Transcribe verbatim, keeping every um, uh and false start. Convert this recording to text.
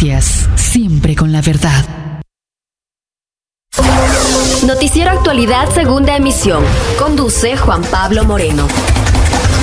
Noticias, siempre con la verdad. Noticiero Actualidad, segunda emisión. Conduce Juan Pablo Moreno.